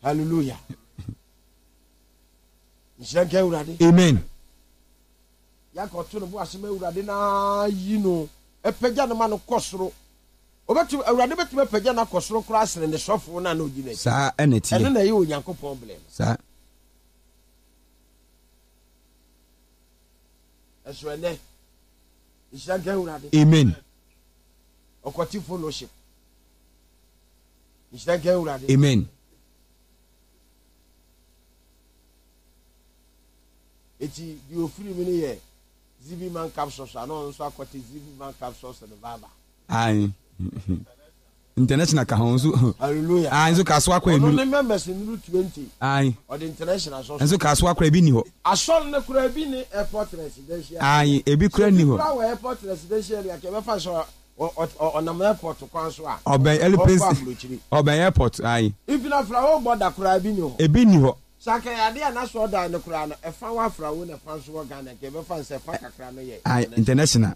Hallelujah. Amen. Yakoto no bo asema urade na yino epagya no ma no kosoro obetu urade betu epagya na kosoro kura asere ne sofo na na ogina sa eneti ene na ye onyankopon blem sa eswene ishanke urade. Amen. Okoti fellowship ishanke urade. Amen. Eti di ofiri mi ni ye Zibi man capsules no so akwati Zibi man capsules no baba. Ai. International ka honzo. Hallelujah. Ai nzo kaso akwa enu. No members in 20. Ai. Or the international so. Nzo kaso akwa bi ni ho. Asol ne kura bi ni airport residential. Ai, ebi kura ni ho. Kura airport residential ya ke be fa so on airport kwan so a. Oben LPC. Oben airport ai. If na fra border kura bi ni ho. Ebi ni ho. Saka ya dia na so da ne kura no e fa wa fra wo ne fa so Ghana ke be fa se fa kakra no ye. Ai, international.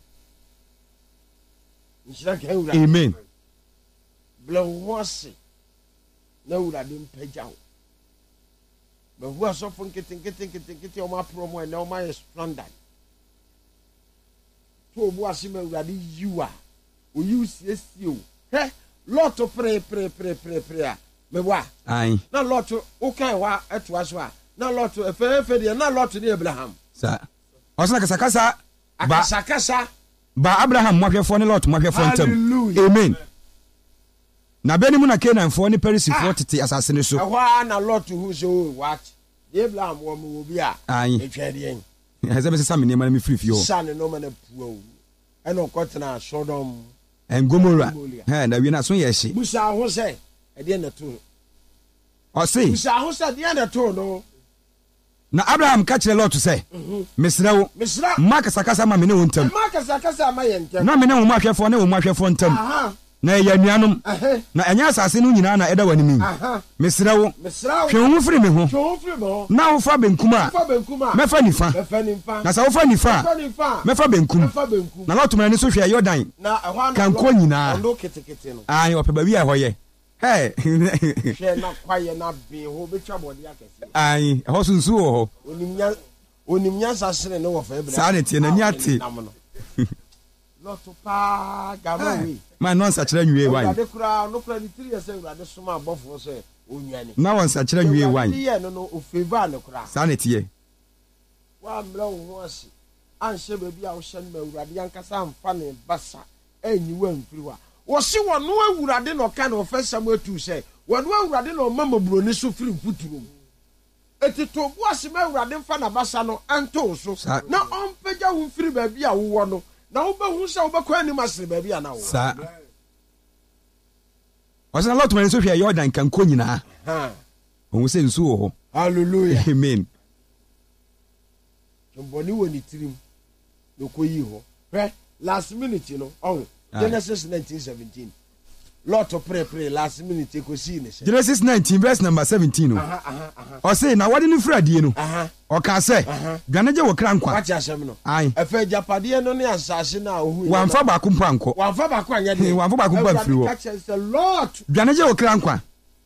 Amen. Blawose na urade mpagyaw ba hu asofo nkete o ma promo na o ma standard to obu asima urade yiwa o yiu o he lot pre a mebwa ai na lot o kan wa eto aso a na lot efe de na lot ni Abraham sa osna kasa ba Abraham mohwefo ne lot mohwefo ntam. Amen. Na beni mu na Canaan fo ne Perisifo tete asase ne so. Ahwa na lot hu so what? Abraham wo mu obi a etwade yen. Hezebe sesa me nema na me frifio. San no ma na puo. Eno kotena Sodom en Gomorrah. He na wi na so ye hye. Busa ho se e de na to. O se. Busa ho se de na to no. Na Abraham ka kire lot se. Mesrawo. Maka sakasa ma me ne wontam. Maka sakasa ma ye ntam. Na me ne wo mahwefo ne wo mahwefo ntam. Aha. Na ya nuanom na anya asase no nyina na eda wanimi mesrawo hwe wo firi me ho na wo fa benkum a mefa nifa na sa wo fa nifa mefa benkum na lot mani so hwe Yordan kan ko nyina ai opeba wi a hoye hey hwe na kwaye na be ho betwa bode akese ai ho sunsu ho onimnya sasere no wo fa ebra sa ne tie na nyate Loto pa gabawi man non sa kire nwie wan ade kura no kura ni 3 years ade soma abofo so onwane na won sa kire nwie wan ye no o favor ne kura sa ne tie wa mra wo ho ase anhye ba bi a wo hye no awurade yankasa amfa ne basa anyiwa mfiriwa wo se wo no awurade no ka no ofesam atu se wo no awurade no mamaburo ni so firi mfuturo etito bo ase ma awurade mfa na basa no anto so na ompagya wo mfiri ba bi a wo no na obehu se obekwa ni masere ba bi ana wo sa wasa lot mani so hwe Yordan kan ko nyina ohun se nsu ho. Hallelujah. Amen. Mboni woni tirim no koyi ho last minute no Genesis 19:17 lot of pray last minute ko see ne Genesis 19 verse number 17 no o say na wode ni frade no o ka say dwaneje wo kra nkwa wacha asem no ai efa japade no ne asase na ohu wanfa ba ko mpa nko wanfa ba ko anya de wanfa ba ko mpa firi wo dwaneje wo kra nkwa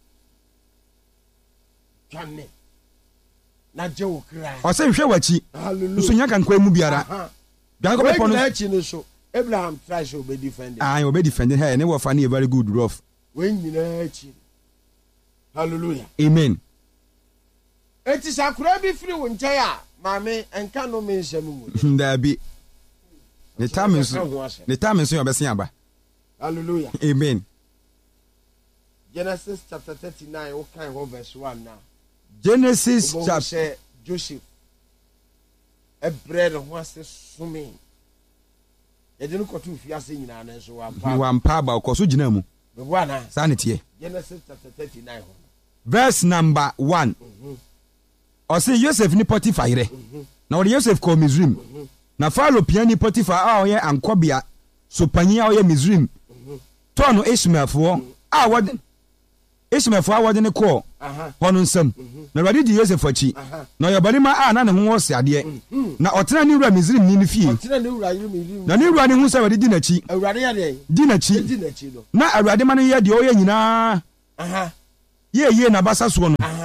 dwane na je wo kra o say hwe wachi nso nya kan kwa mu biara dwane ko pepo no no so Abraham tries to be defending. I be defending her. Never funny a very good rough. When you know, hallelujah. Amen. It is a crabby free winter, mammy, and cannot mention there be the time is your best yamba. Hallelujah. Amen. Genesis chapter 39, what kind of verse 1 now? Genesis chapter Joseph. A bread of what's the swimming. Edenu kotu fiase nyina na so wampa ba okoso gina mu be bwana sa ne tie Genesis chapter 39 verse number 1 o say Joseph ni Potiphar ire na o Joseph ko Misrim na Pharaoh piani Potiphar a o ye ankobia so panyi a o ye Misrim to no Ishmaelfo a wode Ishmaelfo a wode ne ko hono nsam na wade di Joseph achi na yo bari ma a na ne ho wose ade na otena ni wura Misrim ni fie na ni wura ni hu se wade di na chi awurade ya de di na chi na awurade ma no ye de o ye nyina ye na basa so no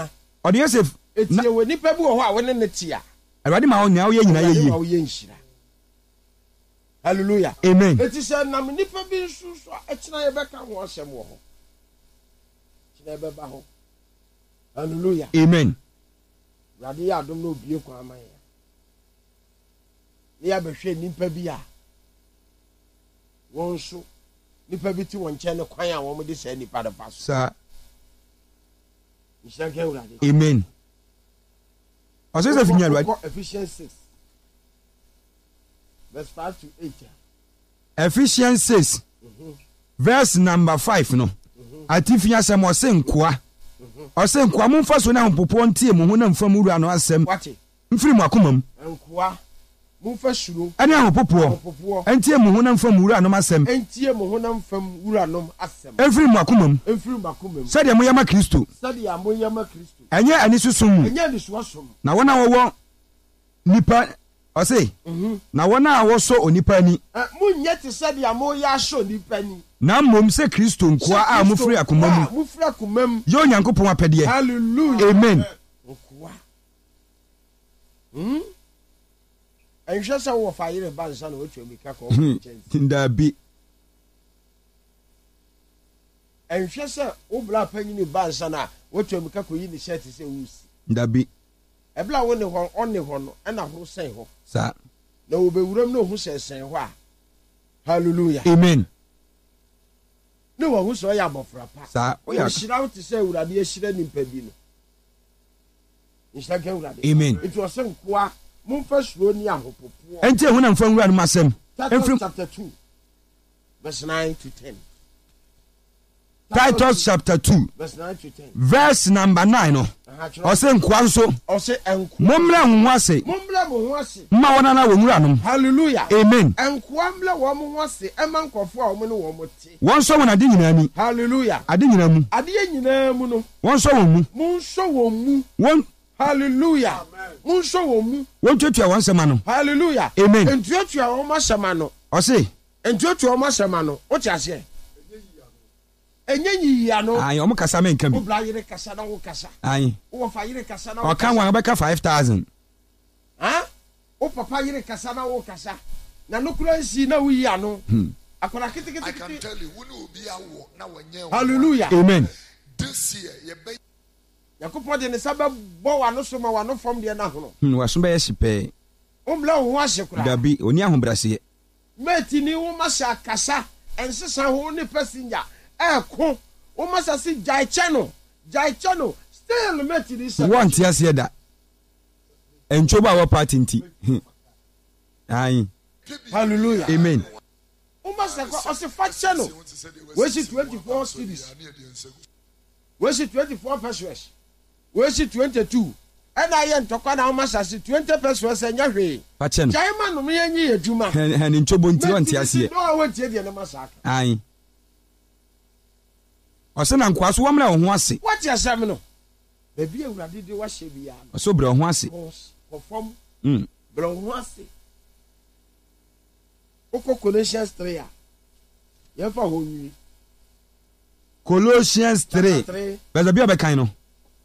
ɔde Joseph etie we nipa bi wɔ hɔ a wone ne tia Awurade ma wo nya wo yɛ nyina yɛ wo yɛ nhyira hallelujah amen eti sɛ nam nipa bi nso so ɛkyena yɛbɛka ho asɛm wɔ hɔ kyena yɛbɛba hɔ hallelujah amen Awurade yɛ adom na obie kwan ama yɛ ne yɛabɛhwɛ nipa bi a wɔn nso nipa bi ti wɔn nkyɛn ne kwan a wɔn de sɛ nipa de ba so sa nhyira nka Awurade amen ɔsɛ sɛ finya Awurade Ephesians 6 verse 5 to 8 Ephesians 6 verse number 5 no atifia sɛ mo ɔsɛ nkoa ɔsɛ nkoa momfa so na hompopo ntie mo ho na mfa mu wura no asɛm wate mfiri mo akoma mu nkoa momfa suro ɛne ahopopoɔ ɛntie mo ho na mfa mu wura no asɛm entie mo ho na mfa mu wura no asɛm ɛmfiri mo akoma mu emfiri mo akoma mu sɛdeɛ moyɛ ma Kristo sɛdeɛ amoyɛ ma Kristo ɛnyɛ ani susun mu ɛnyɛ ni suasom na wɔn a wɔwɔ nipa ɔse na wɔn a wɔsɔ onipa ani monyɛ te sɛdeɛ amoyɛ ahyɛ nipa ni na mmom sɛ Kristo nkoa a mofiri akoma mu mofiri akoma mu yɛ Onyankopɔn apɛdeɛ hallelujah amen nkoa ɛnhwɛ sɛ wɔ fa yere ba nsa na wɔtwa mika kɔ dabi ɛnhwɛ sɛ wobla panyini ba nsa na wɔtwa mika kɔ yi ne hyɛ te sɛ wusi dabi ɛbla wo ne hɔ ɔne hɔ no ɛna horo sɛn hɔ sa na wɔbɛwuram na ohu sɛnsɛn hɔ a hallelujah amen ne wɔhu sɛ ɔyɛ abɔfra pa sa ɔhyira wo te sɛ Awurade ahyira nipa bi no nhyira nka Awurade amen nti ɔsɛ nkoa momfa suro ni ahopopoɔ ɛntie ho na mfa nwura no asɛm Titus chapter 2 verse 9 to 10 Titus chapter 2 verse 9 to 10 verse number 9 no ɔsɛ nkoa nso ɔsɛ nkoa mommrɛ ho ase mommrɛ mo ho ase mma wɔn ana wɔ nwura nom hallelujah amen nkoa mmrɛ wɔn ho ase ɛma nkɔfo a wɔn ne wɔn te wɔn nsɔ wɔn ade nyinaa ni hallelujah ade nyinaa mu adeɛ nyinaa mu no wɔn nsɔ wɔn mu monsɔ wɔn mu wɔn hallelujah monsɔ wɔn mu wɔn tuatua wɔn nsɛm ano hallelujah amen ntuatua wɔn asɛm ano ɔse ntuatua wɔn asɛm ano wote aseɛ enye yiyia no ayi ɔmo kasa mɛ nka bi wobla yere kasa na wo kasa ayi wo fa yere kasa na wo ɔka wɔn bɛka 5,000 ha wo papa yere kasa na wo kasa na no kura nsi na wo yi ano akora kitikiti I can tell you when you be awo na wonye hallelujah amen this year you be yakopɔ de ne saba bɔ wa no so ma wa no fam de na hono waso bɛyɛ hyepɛɛ ombla wo ahye kora dabi oni ahobraseɛ meti ni wo masha kasa ensesa ho ne passenger ɛko wo masa si jai channel still meti ni sa wɔn te aseɛ da ɛntwoba a wɔ party nti ayi hallelujah amen wo masa ko ɔse fa channel we si 24 cities we si 24 pesos we si 22 ɛna yɛ ntɔkwa na wo masa si 20 pesos ɛnya hwee pakyɛ no jai ma no me nyi adwuma hɛne ntwobo nti wɔn te aseɛ no a wɔntie deɛ ne masa aka ayi ɔsɛ na nkoa so wɔmmrɛ wo ho ase wate asɛm no baabi Awurade de wahyɛ biara no ɔsɛ brɛ wo ho ase kɔfam Mm. brɛ wo ho ase wokɔ Colossians 3 a yɛmfa hɔ nwi Colossians 3 bɛsɛ bi a ɔbɛkan no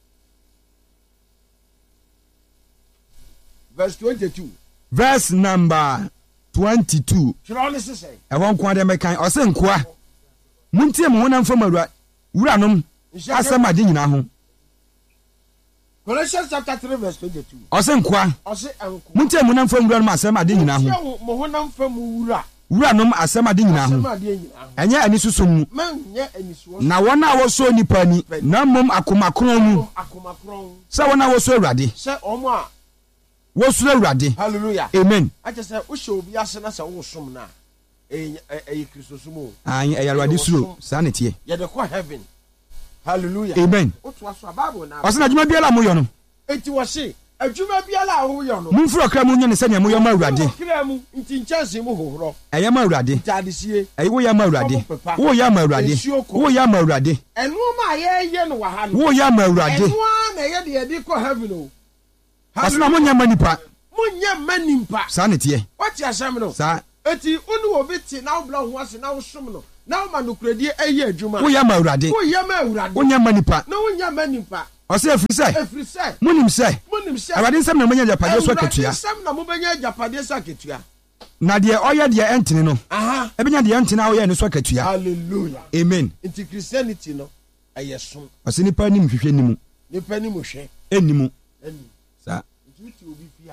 verse 22 verse number 22 twerɛ ne sesɛ ɛhɔ nkoa deɛ mɛkan ɔsɛ nkoa montie mo ho na mfa mu wuranom asɛm ade nyinaa ho Colossians chapter 3 verse 22 ɔsɛ nkoa ɔse ɛnko montie mo na mfa wuranom asɛm ade nyinaa ho mo ho nam fa mu wura wuranom asɛm ade nyinaa asɛm ho adeɛ nyinaa ho ɛnyɛ ani susom mu manyɛ anisuo na wɔn a wɔsɔ nipa ni na mmom akomakron mu akomakron sɛ wɔn a wɔsɔ Awurade sɛ ɔmo a wɔsoro Awurade hallelujah amen akyɛ sɛ wohyɛ obi ase na sɛ wosom no a ɛyɛ kristosom o ayi ɛyɛ Awurade suro saa ne teɛ yɛde kɔ heaven hallelujah amen wotoa so a bible na ɔsɛ na adwuma biara a moyɛ no enti wɔse adwuma biara a woyɛ no momfiri ɔkra mu nyɛ ne sɛnea moyɛ ma Awurade kra mu nti nkyɛnse mu hohorɔ ɛyɛ ma Awurade nti adesie ɛyɛ woyɛ ma Awurade woyɛ ma Awurade woyɛ ma Awurade ɛnoɔma a yɛyɛ no wɔ ha no woyɛ ma Awurade ɛnoa na ɛyɛ de yɛde kɔ heaven o ɔsɛ na monyɛ ma nipa monyɛ ma nimpa saa ne teɛ wate asɛm no saa enti wone wɔ bi te na wobla ho ase na wosom no na woma nokoradie ɛyɛ adwuma woyɛ ma Awurade woyɛ ma Awurade wonyɛ ma nipa na wonyɛ ma nimpa ɔsɛ efiri sɛ munim sɛ awurade nsɛm na manya agyapadeɛ so akatua nsɛm na mobɛnya agyapadeɛ so akatua na deɛ ɔyɛ deɛ ɛntene no ɛbɛnya deɛ ɛntene a ɔyɛ ne so akatua. Hallelujah, amen. nti Christianity no ɛyɛ som. ɔsɛ nipa nim hwehwɛ nimu nipa nim hwɛ ɛnimu saa nti obi fia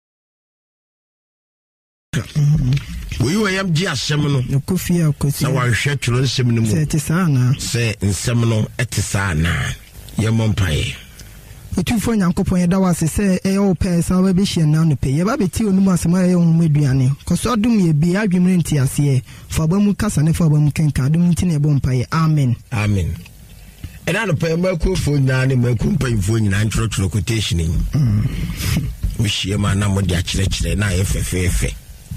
we were yam ji asɛm no kofia kosi na wahwɛ tworo nsɛm no mu sɛ te saa na sɛ nsɛm no ɛte saa na yɛmmɔ mpaeɛ. otufo nyankopɔn yɛda wase sɛ ɛyɛ wo pɛ sɛ wobɛhyia na no pɛ yɛba bɛti onum asɛm a ɛyɛ wo mu aduane kɔsɔ dom yɛ bi adwemre nti aseɛ fa ba mu kasa ne fa ba mu kenka dom nti na ɛbɔ mpaeɛ amen amen. ɛna no pɛ makuofoɔ nyinaa ne maku mpanyimfoɔ nyinaa ntwerɛtwerɛ quotation yi wohyia ma na mode akyerɛkyerɛ na ayɛ fɛfɛɛfɛ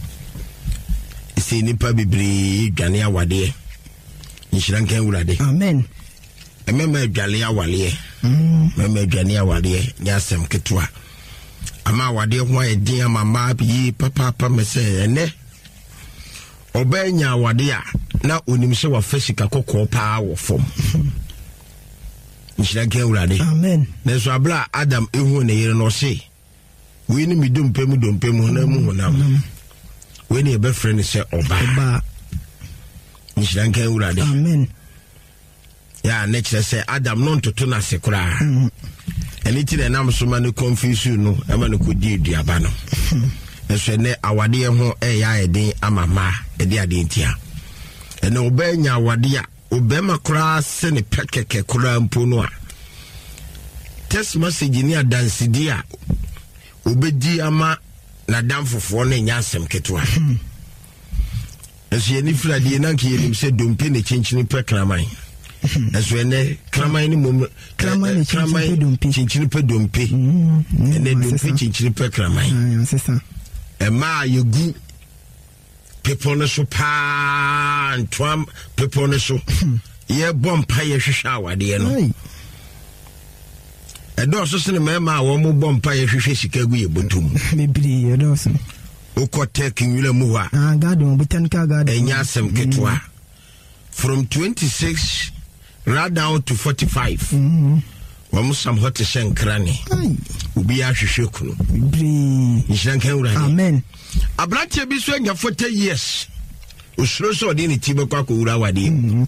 ɛsɛ nipa bebree dwane awadeɛ nhyira nka awurade amen. ɛmɛma adwale awaleɛ mɛma adwane awadeɛ ne asɛm ketewa ama awadeɛ ho ayɛ din ama mmaa yi papaapa me sɛ ɛnɛ ɔbɛɛ nya awadeɛ a na onim sɛ wafa sika kɔkɔɔ paa wɔ fam nhyira nka awurade amen. na so abla Adam ehu ne yere no se we ni midompe mu na mu honam we ni ebefre ne se oba nhyira nka awurade amen. ya ne kyerɛ sɛ Adam no ntoto na se kora ɛne ti na nam so ma ne confuse no ɛma ne kodi aduaba no ɛso ne awade ho ɛyɛ ayɛden ama ma ɛde ade ntia ɛna oba nya awade a obema kora se ne pekeke kora mpo no a text message ni adansidi a obedi ama na damfofoɔ no nya asɛm ketewa ɛso yɛni frade na nka yɛnim sɛ dompe ne kyenkyini pɛ kraman ɛso ɛnɛ kraman ne mom kraman kyenkyini pɛ dompe ɛnɛ dompe kyenkyini pɛ kraman ɛma yɛgu people no so pa ntwam people no so ye bompa ye hwehwe awade no edo so sene mema a wo mo bompa ye hwehwe sika gu ye botum bibiri edo so ukote kinwila mu ha garden botanical garden enya asem ketwa from 26 right down to 45 wam sam hote shenkrane ubi ya hwehwe kunu bibiri nshankan urade amen. abratia bi so anya 40 years osuro so de ne tibe kwa ko wura wade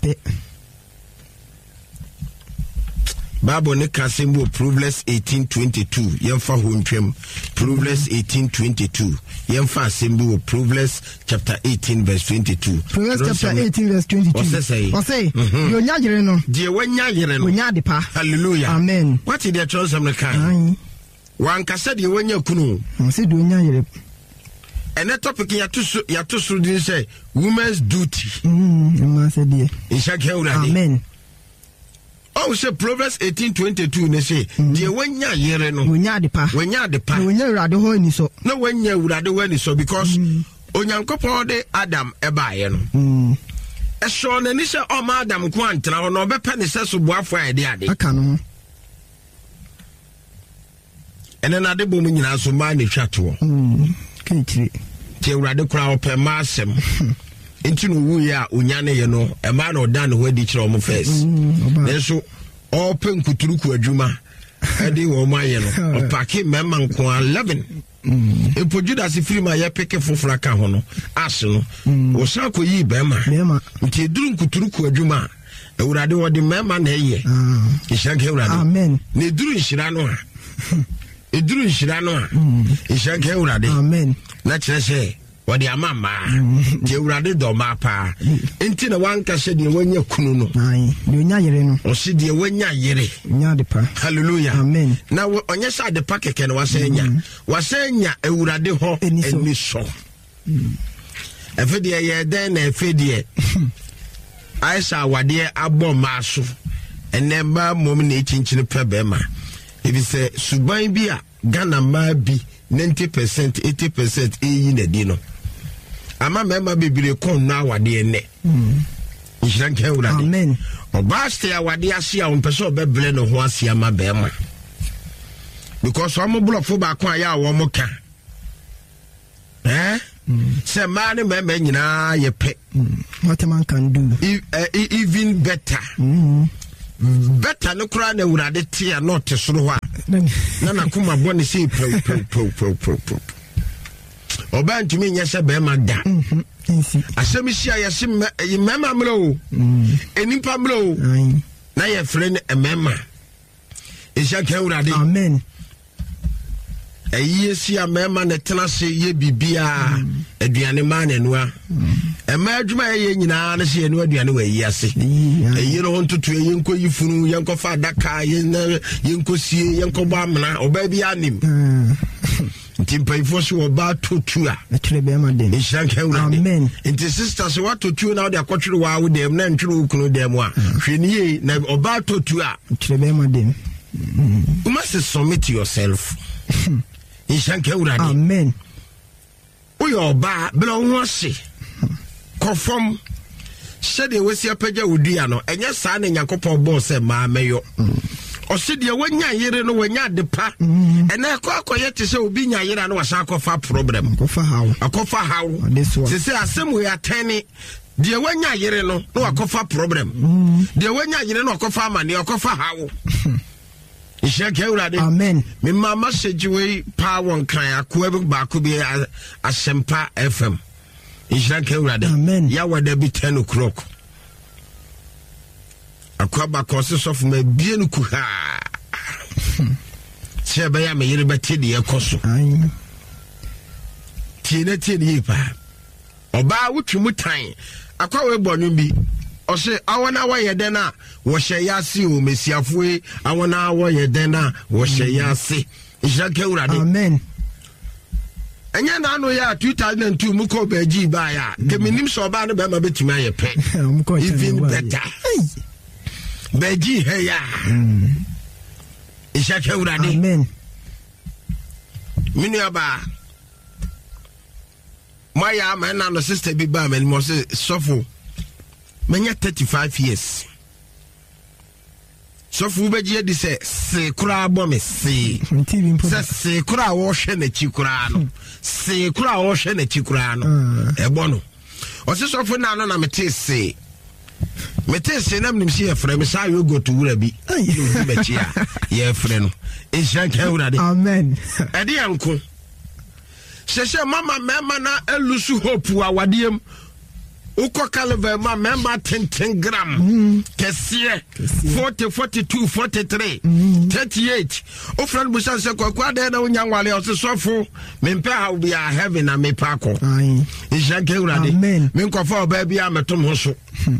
Bible ne ka sembo Proverbs 18:22 yemfa ho ntwam Proverbs 18:22 yemfa sembo Proverbs chapter 18 verse 22 Proverbs chapter 18 verse 22 ose yo nyagere no de wanya yere no wonya de pa hallelujah amen. what did the church am kan wan kasa de wanya kunu ose do nya yere and that topic yatu so din say women's duty ma se de amen. Oh, say Proverbs 18:22 ne say de wanya yere no wonya de pa wonya urade ho ni so no wanya urade ho ni so because onyankopon de Adam ebaaye no so na ni say o ma Adam ko antena ho no obepa ne se so boafo ade aka no ene na de bomu nyina so ma ne twato kentire te urade kura opɛ ma asɛm enti no wu ya onyane ye no e ma na odan ho adi kyerɛ o first nenso opɛ nkuturuku adwuma ade wo ma ye no opake mema nko 11 epo Judas firi ma ye peke fofora ka ho no ase no wo san ko yi bema nti duru nkuturuku adwuma urade wo de mema na eye ishanke urade amen. ne duru nhira no a eduru nhira no a ishanke urade amen. na kyerɛ sɛ wadi amama je urade do ma pa enti na wanka se de wanya kunu no ai de wanya yere no o se de wanya yere nya de pa hallelujah amen. na onye sa de pa keke no wasenya urade ho eni so efede ye den na efede aisha wade abo maso enemba mom na echinchini pe be ma ebi se suban bi a Ghana ma bi 90% 80% eyi na di no ama mema bibire kon na awade ene nshranke urade amen. obaste awade ase a onpeso obeble no ho ase ama be ma because omo blofo ba kon aya wo mo ka se man mema nyina ye pe what a man can do even better better no kura na wurade tia not soro ha na kuma bɔ ne sei pro oba ntumi nya sɛ be ma da asɛm hia yɛ se mema mro enipa mro na yɛ frɛ ne mema ɛhyɛ ka wurade amen ɛyie si a mema ne tena se ye bibia aduane ma ne noa ɛma adwuma yɛ nyinaa na se yɛ no aduane wa yi ase ɛyie no ntoto yɛnkɔ yi funu yɛnkɔ fa daka yɛnkɔ sie yɛnkɔ bɔ amena ɔba bi anim nti mpaifo so ɔba totu a ɛtwerɛ bɛma dem ɛhyɛ ka wurade amen nti sister so watotu na wode akɔtwere wa wo dem na ntwere wo kunu dem a hwɛ ne ye na ɔba totu a ɛtwerɛ bɛma dem you must submit yourself Inshanke urade. Amen. Uyo ba bela unwase. Konform. Shede wesi apeja udia no. Enye saa ne Nyankopɔn bɔ se ma meyo. Osidi wanya yere no wanya depa. Ene akoye te se obi nya yere no wasa akofa problem. Akofa haw. Se se asem we atene. Die wanya yere no akofa problem. Die wanya yere no akofa amane akofa haw. Amen. Me mama sejiwe pa won kan akwa ba ko bi Asempa FM. Amen. Ya wada bi 10 o'clock. Akwa ba ko se sofu ma bie no ku ha. Se ba ya me yire beti de ekoso. Amen. Tie ne pa. Oba wutwu mutan. Akwa we bonu bi. Ose awana wa yedena wo hye yase o mesiafue awana wa yedena wo hye yase Ishake urade. Amen. Enya na no ya 2002 muko baji ba ya keminim so ba no be ma betumi ayepe even better baji he ya Ishake urade. Amen. Minu aba Maya ma na no sister bi ba me mo se sofo menya 35 years. So fu beji edi se kura bo me se kura wo hwe na chi kura no se kura wo hwe na chi kura no ebo no o se so fu na no na mete se na mnim si e frɛ me sa yo go to wura bi no be chi a ye frɛ no e shan kan wura de amen ede yanko sese mama mema na elusu hope awadiem uko caliber ma member 10 gram kesiye 40 42 43 38 o friend busan se kwa de na unya nwale o se sofo me mpe ha bi a heaven na me pako Ishake urade me nkofo oba bi ametom ho so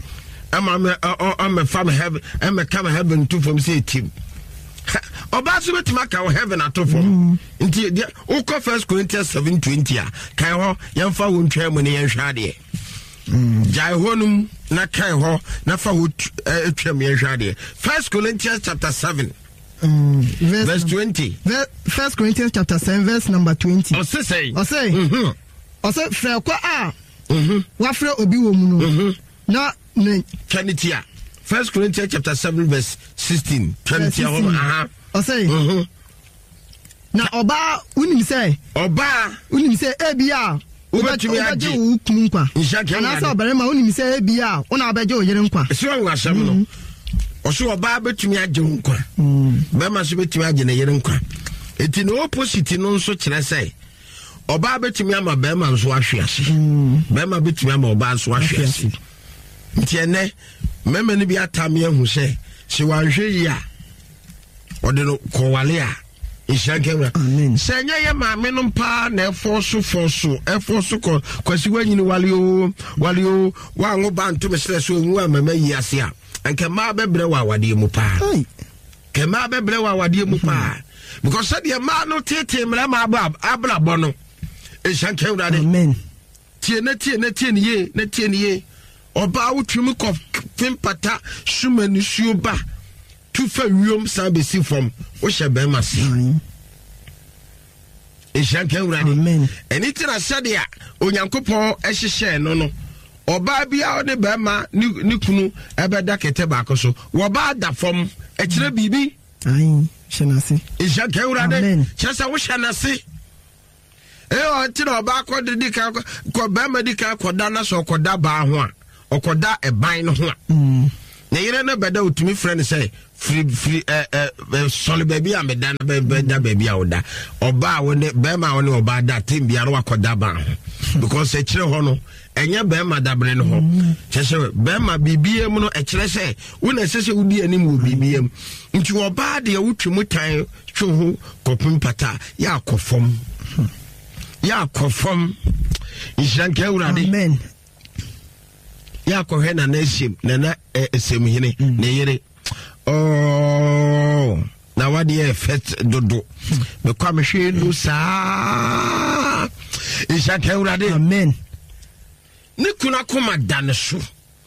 am fam heaven am come heaven to from say team oba so betima ka heaven atofo nti uko 1 Corinthians 7:20 a kan ho yemfa wo ntwa mu ne yenhwa de Jai honum na kai ho na fa ho etwam ye hwade 1 Corinthians chapter 7 verse 20 1 Corinthians chapter 7 verse number 20 o say frɛ kwa a wa frɛ obi wo mu no na ne Trinity 1 Corinthians chapter 7 verse 16 Trinity o say na oba unim say ebia ubetumi aje ukun kwa ana sa obarema unim say ebia una abeje oyere nkwa so nwasam no oso oba betumi aje nkwa bema so betumi aje na yere nkwa eti no opposite no nso kire say oba betumi ama bema nso ahwease bema betumi ama oba nso ahwease nti ene mema ni bi atame ahu say se wanhwe yi a ode no kowale a Ishake amen senya ye maame no pa na efoso ko kwasi wanyini walio wa ngo bantu mesre so nwu amama yi ase a anke ma bebre wa wade mu pa kema bebre wa wade mu pa because said ye ma no tete mra ma abla bono Ishake urade amen tie ne ye oba wutwum ko fimpata shumani suoba tu fa wiom sa besi fom wo hye be mase Ishake urade amen anything asadia onyankopon ehye no oba bia one be ma ni kunu ebeda kete ba koso wo ba da fom ekire bibi shenase Ishake urade chesa wo shenase o ti no ba ko de dika ko be ma dika ko da na so ko da ba ho a okoda eban no ho a na yere na beda utumi friend say free solo baby am beda na beda baby awda oba woni be ma woni oba da tim bia no akoda ba because e kire ho no enye be ma dabre no ho chese be ma bibie mu no e kire se wona sese wudi anim wo bibie nti oba de wutwemu tan twu kopim pata ya akofom ishanke urade amen ya kohwe na nashim na esemhine na yere oh na wadi e fet dodo be kwa mhwe no sa ishanke urade amen ni kuna koma daneso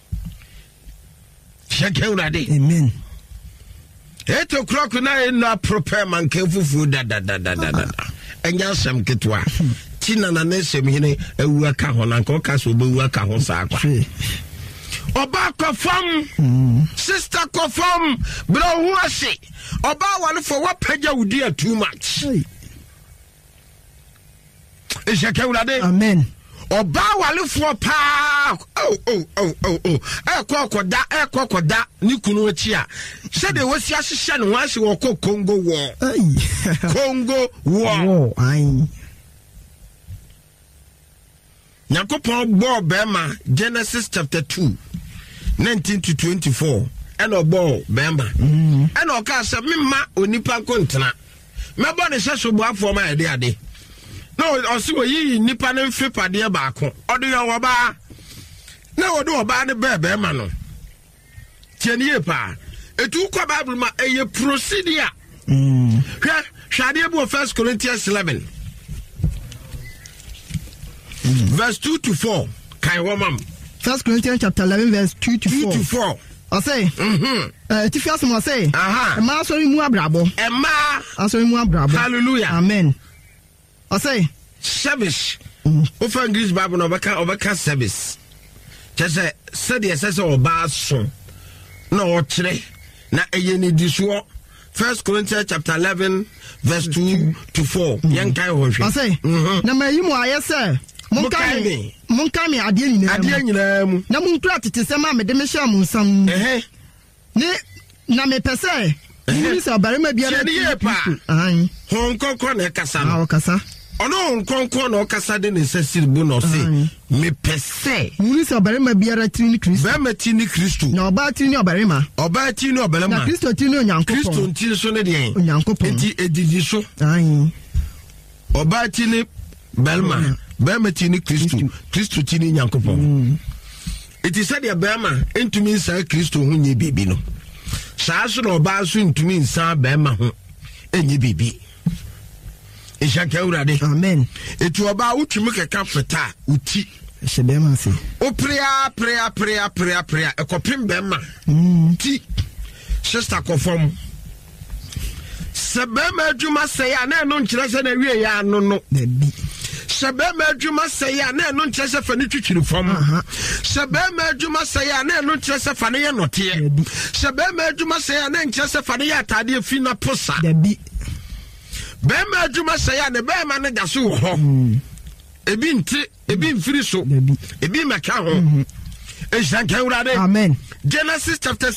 ishanke urade amen 8 o'clock na na prepare man ke fufu da enya sam ketwa tina na nashim ewu aka ho na nko ka so be wu aka ho sa akwa Oba kofam sister kofam bro huase oba wale for what peja udi too much ishake urade amen oba wale for pa ekokoda ni kunu achi a se de wasi ahihye ne wase wo Congo war Congo war Yakopon bo bema Genesis chapter 2 19 to 24 eno bo bema eno ka se mema onipa kontena mebo ne hyeso bo afo ma ade ade no osi yi nipa ne mfepade ba ko odo yo oba na odo oba ne bema no tienie pa etu kwa Bible ma eye procedure hwade bo 1 Corinthians 11 verse 2 to 4 kai womam 1 Corinthians chapter 11 verse 2 to 4 I say tifias mo say ma sorry mu abrabo sorry mu abrabo hallelujah amen I say service of English Bible obeka service just said yes as oba so na o kire na eye ni disuo 1 Corinthians chapter 11 verse 2 to 4 yankai ho hwe I say na mayi mu ayese Munkami adie nyina mu na munkura tete sema me de me hia mu nsam ne na me pese ni se barema biara hon konkon na kasa no kasa ono konkon na kasa de ne sesir bu no se me pese ni se barema biara tini Kristo ba mati ni Kristo na oba tini obarema na Kristo tini onyankopon Kristo tini so ne de onyankopon enti edidi so oba tini belma Bema tini Kristo tini nyankopon. It is said ya bema entumi nsa Kristo ho nye bibi no. Saa so no ba so entumi nsa bema ho enye bibi. Ishaka urade. Amen. Etu oba utumi keka feta uti. Se bema se. O prayer ekopim bema. Ti. Sister kofom. Se bema adwuma se ya na no nkyere se na wie ya no no. Baby. Sebema adwuma sey ya na eno nkyese fa ne twitwiri fam sebema adwuma sey ya na eno nkyese fa ne ye note sebema adwuma sey ya na nkyese fa ne ye atade fi na posa dabi bema adwuma sey ya ne bema ne da so ho ebi nti ebi mfiri so ebi meka ho eshanka urade amen Genesis chapter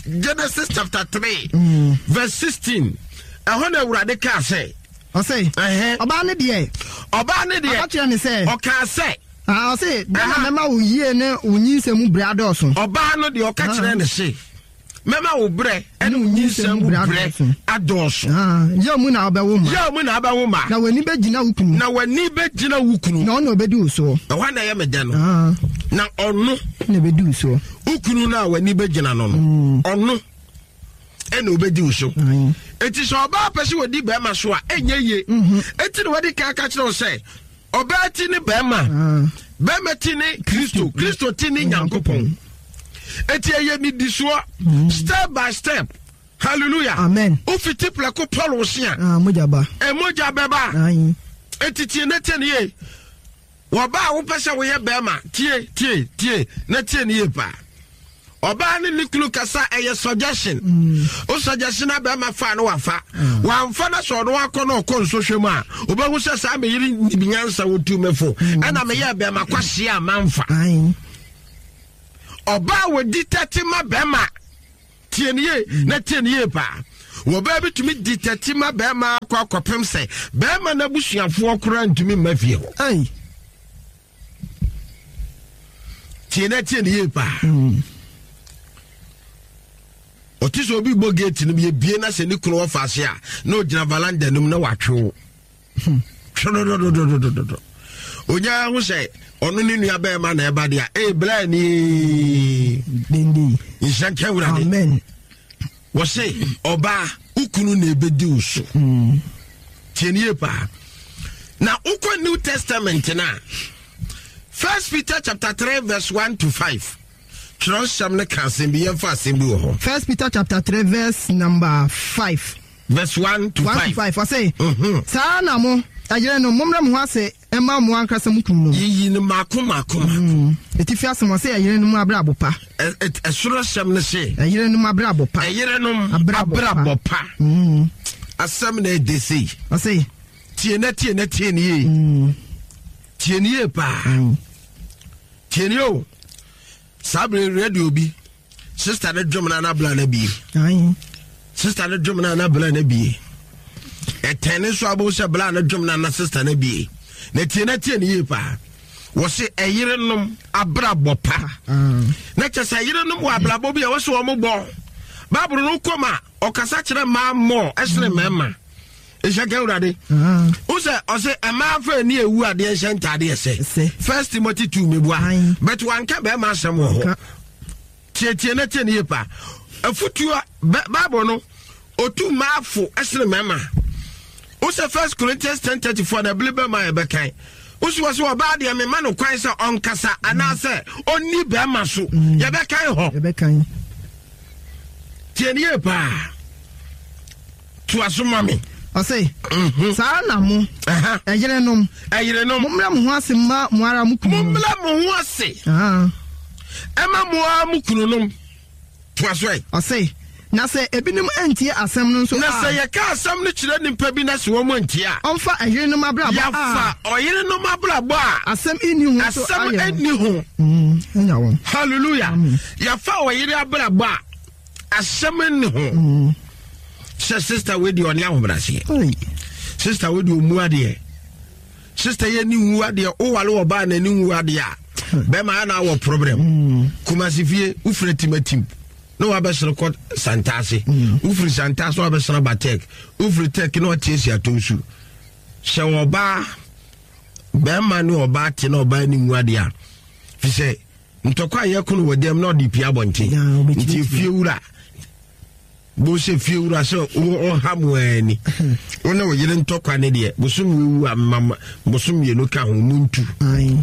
3 verse 16 ehona urade ka say I say, Oba ne de. I tell me say. Okay, say. I say, mema wo yie ne onyinsem bra doso. Oba no de o ka kire ne say. Mema wo bre ene onyinsem bra adoso. Yo mu na obawo ma. Na wani begina wukunu. Na ono obedi uso. E wa na ye me de no. Na ono na bedi uso. Ukunu na wani begina no no. Ono ene obedi uso. Eti so oba pese wodi be ma so a enye ye eti no wodi ka kire say oba ti ni be ma ti ni Kristo ti ni nyankopon eti eye ni disuo step by step hallelujah amen ufiti plako Paul osia mojaba beba eti ti na tie ni ye woba wo pese wo ye be ma tie na tie ni ye pa oba ni niklu kasa eye suggestion o suggestion aba ma fa no wafa wamfa na so no akọ nso hwemu a obahu se sa me yiri binyansa wotu mefo ana me ye be ma kwahye a manfa oba wodi tati ma be ma tienie na tienie pa wo ba bi tumi ditetima be ma kwa kwapem se be ma na busuafo kora ntumi mafie ho ai tienie pa otiso obi bo gate no bi bie na se ni kuro wa faase a na ogina valanda num na watwe onya ho se onu ni nua be ma na eba dia bla ni dindi inshanke wurade amen wo se oba ukunu na ebedi usu tienie pa na ukwa New Testament na 1 Peter chapter 3 verse 1 to 5 Tronsam ne kansen bi yemfa asem bi wo ho 1 Peter chapter 3 verse number 5 verse 1 to 5 I say sa na mo ajere no momra mo ase ema mo ankasa mukunu yi ni makoma etifi asem say ajere no abra bopa esoro sem ne se ajere no abra bopa ajere no abra bopa asem na edesi I say tie ni tienie pa tienio sabre radio bi sister na dwom na bla na bi ai sister na dwom na bla na bi etene so abo se bla na dwom na sister na bi na tienie pa wo se eyerenom abrabo pa na chese eyerenom wa abrabo bi wo se wo mo bo babru no koma okasa kire ma mo esre mema ejake urade ose amafa ni ewu ade ehentade ese 1 Timothy 2 mebua but wanka be ma asem ho tienie pa afutua bible no otu maafo esre mema ose 1 Corinthians 10:34 na blibe ma ebekan ose wose oba de me ma no kwan se onkasa anase onni be ma so ye bekan tienie pa tu asumami I say sa na mo ajere no momra mo ho ase ma mo ara mukunu momra mo ho ase ema mo a mukunu no tu aso I say na se ebinim antie asem no so na se ye ka asem no kire nimpa bi na se wo mo antie a onfa ajere no mabra ba ya fa oyere no mabra ba asem eni ho so asem eni ho enya won hallelujah ya fa oyere abra ba asem eni ho sister we di oni ahobrase sister we di omuade sister ye ni wuade o wale oba na ni wuade a be ma na wo problem kuma sifie ufre timatim no wa besere ko santase ufre santase wa besere batek ufre tek no tiesi atonsu she oba be ma ni oba ti na oba ni wuade a fi se ntokwa ye kunu wodem na odi pia bonte nti fie wura bo se fie wura so o hamwani ona wo yire ntokwa ne de bosum wu amama bosum ye no ka ho muntu ai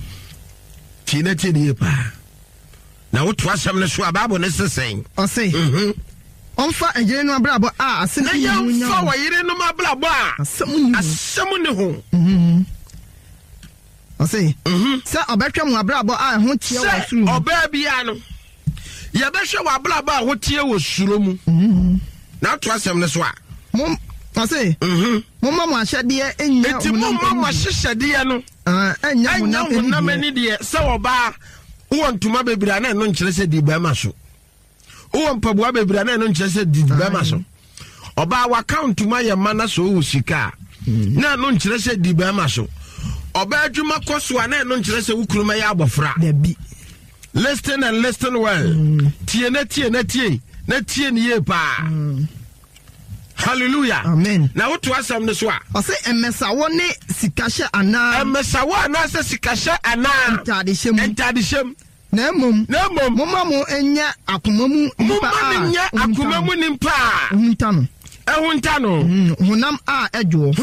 tienie pa na wo to asem ne so ababo ne sesen o say onfa ejere no abrabo asem na ya fa wo yire no abrabo asem ne ho o say se obetwa mu abrabo ho tie wo suru oba bia no ya behwe wo abrabo ho tie wo suru mu na to asem ne so a mom I say mama mo ahyade enya enti mama mo hyehyade no enya honam ani de se oba wo ntuma bebira na no nkire se di ba ma so wo mpaboa bebira na no nkire se di ba ma so oba wa account ma ye mana so wo sika na no nkire se di ba ma so oba adwuma koso na no nkire se wo kuruma ya abofra da bi listen and listen well tie na tie ni ye pa hallelujah amen na wo to asam ne so a o say emesawo ne sikahye ana emesawo ana se sikahye ana entadishem na mom mama mo enya akomamu nimpa huntano hunam a edwo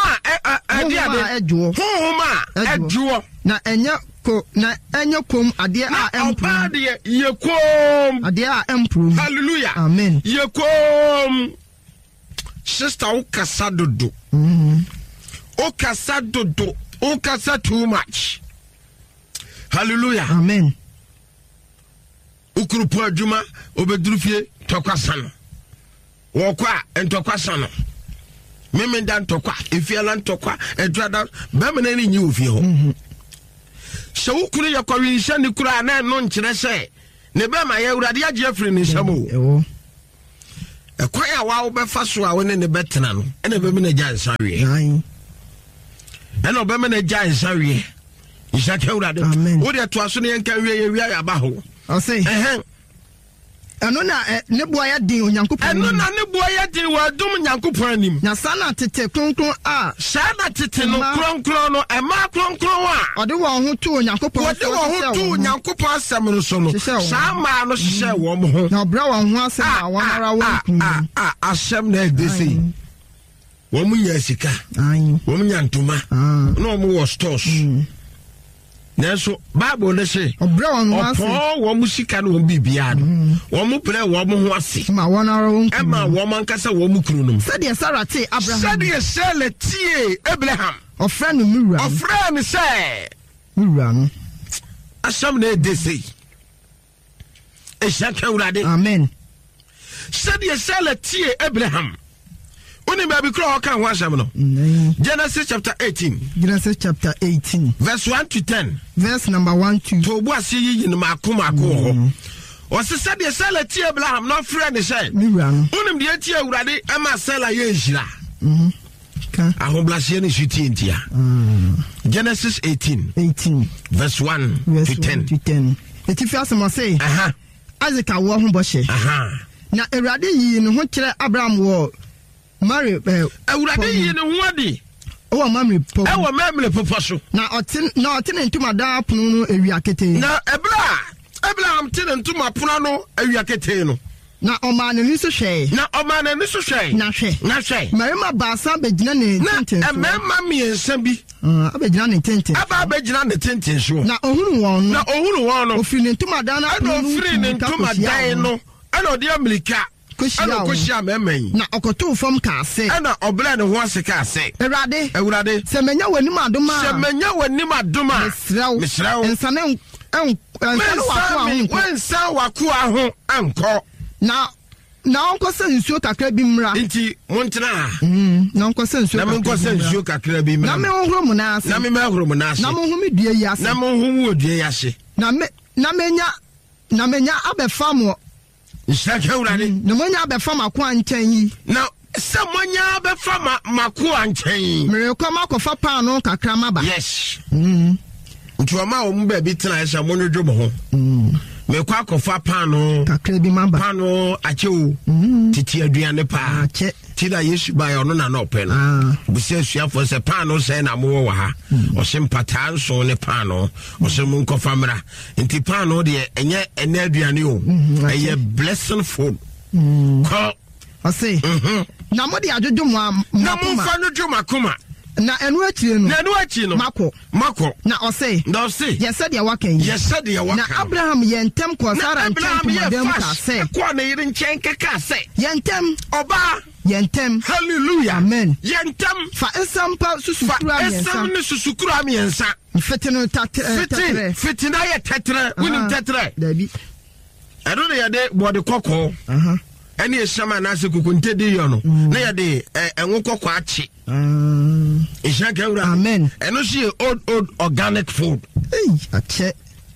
na enya kom ade a empro ye kom ade a empro hallelujah amen ye kom sister ukasa dodo ukasa too much hallelujah amen ukurupu adwuma obedurufie tokwasa no wokwa entokwasa no memenda ntokwa efiala ntokwa edrada bemene ni nyi ofie ho se ukuru yakwawinsha ni kura na no nkyere se ne bema ya urade agye afiri ni nsamo ɛkwan a wa wobɛfa so a wone ne bɛtena no ɛna bɛmi na gya nsa wie ɛna ɔbɛmi na gya nsa wie nsa ka wurade wode toa so ne yɛnka wie yɛwia yɛ aba ho ɔse ɛno na ne boa yɛ den onyankopɔn ɛno na ne boa yɛ den wɔ adom nyankopɔn anim na saa na tete kronkron a saa na tete no kronkron no ɛma kronkron a ɔde wɔn ho to onyankopɔn wɔde wɔn ho to onyankopɔn asɛm no so no saa maa no hyehyɛ wɔn ho na ɔbrɛ wɔn ho asɛm a wɔn ara wɔn kun asɛm na ɛde sei wɔn mu nya sika wɔn mu nya ntoma na wɔn wɔ stores nanso Bible ne se ɔpɔn wɔn mu sika no wɔn biribiara no wɔn mu pere wɔn mu ho ase ma wɔn ara wɔn kun ɛma wɔn ankasa wɔn mu kunu nom sɛdeɛ Sarah te Abraham sɛdeɛ Sarah tie Abraham ɔfrɛ no Miriam ɔfrɛ no sɛ Miriam no asɛm na ɛde sei ɛhyɛ ka Awurade amen sɛdeɛ Sarah tie Abraham Uni baby crow can wash no. Genesis chapter 18. Genesis chapter 18. Verse 1 to 10. Verse number 1 to. To what see you in Makumako. Was the said, sell a tea Abraham, not friend, said. Miriam. Unim the tea already, Emma sell a yeshla. I hope bless you in tia. Genesis 18. 18. Verse 1 to 10. To 10. The Tifias must say, Isaac, I walk Boshe. Now, a radi in which Abraham war. Mary, Awurade yi ne ho ade. O mamre po. E wo mamre popo so. Na otin ntuma da pono no ewia kete. Na Abraham tin ntuma pono no ewia kete no. Na oma na ni so hwe. Na hwe. Na hwe. Marima baasa begina ne tenten. Na emma miensa bi. Abegina ne tenten. Abegina ne tenten so. Na ohunu won no. Ofiri ne ntuma da na pono no. Ofiri ne ntuma dan no. Ana odi Amerika. Kushia memen na okoto fom ka ase ana obla ne ho ase ka ase Ewurade se menya wanim adoma mesraw ensane wensa wako aho anko na onko se nsuo kakra bi mra nti montena na onko se nsuo kakra bi mra na me ohro mu na ase na me mahro mu na ase na mo hu me dua yi ase na mo hu odua yi ase na menya abefamo Ishaka Awurade na monya abefa mako ankyɛn yi na sɛ monya abefa mako ankyɛn merekɔ makofa paano kakra maba yes ntuama o mu ba bi tena ɛsɛ mo no dwo mo ho mekɔ akɔfa paano kakra bi maba paano akyɛw titi aduane pa ti da Yesu ba ya ɔno na ɔpɛ no busia suafo sɛ paano sɛ na mo wɔ ha ɔsɛ mpata nso ne paano ɔsɛ mo nkɔfa mra nti paano deɛ ɛnyɛ ɛnɛ aduane o ɛyɛ blessing food kɔ ɔsɛ na mo de adwodwo mo na mo fa no dwo makoma na enu akire no mako na ɔsɛ yɛsɛ deɛ waka yi na Abraham yɛntɛm kɔ Sara nkyɛn tomadam ka sɛ kɔ ne yere nkyɛn keka sɛ yɛntɛm ɔba yɛntɛm hallelujah amen yɛntɛm fa esampa susukura miɛnsa fete no tatere fete na yɛ tetere wonim tetere dabi ɛno ne yɛde bɔde kɔkɔɔ ɛne ɛhyɛma anaasɛ kokonte di yɔ no na yɛde ɛnwo kɔkɔɔ akye Ishaka Awurade amen ɛno so yɛ old organic food akyɛ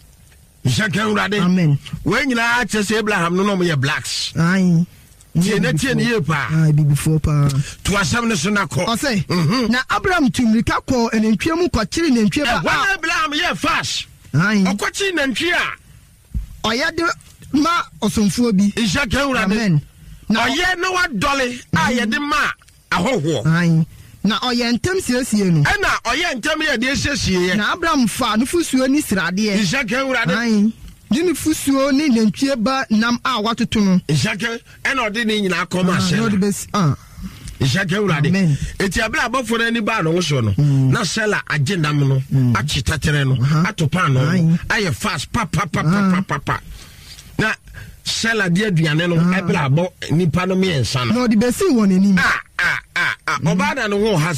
Ishaka Awurade amen wɔn nyinaa kyɛ sɛ Abraham no yɛ blacks tie ne yie paa bibifo paa to asɛm ne so na kɔ ɔsɛ na Abraham tumrika kɔ nantwie mu kɔkyere nantwie ba wɔn Abraham yɛ fast ɔkɔkyere nantwie a ɔyɛ de ma ɔsomfoɔ bi Ishaka Awurade ɔyɛ na wadɔle a yɛde ma ahohoɔ na ɔyɛ ntɛm siesie no ɛna ɔyɛ ntɛm yɛ de siesie na Abraham fa no fusuo ni sradeɛ Ishaka Awurade ne fusuo ni nantwie ba nam a watoto no Ishaka ɛna ɔde ne nyinaa kɔma ahyɛ Ishaka Awurade eti abira abɔfo no ani ba no so no na sela agye nam no akyi tatere no atopa no ayɛ fast papa na sela de aduane no abira abɔ nipa no miɛnsa no na ɔde bɛsi wɔ n'anim ɔbaa na ne ho ha